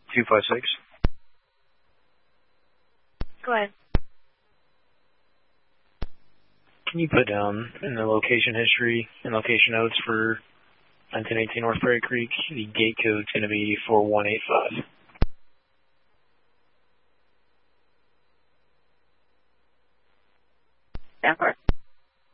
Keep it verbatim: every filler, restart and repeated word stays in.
two five six. Go ahead. Can you put down in the location history and location notes for nineteen eighteen North Prairie Creek? The gate code's going to be four one eight five. Stand for it.